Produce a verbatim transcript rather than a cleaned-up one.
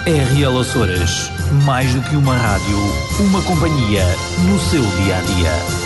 R L Açores, mais do que uma rádio, uma companhia no seu dia a dia.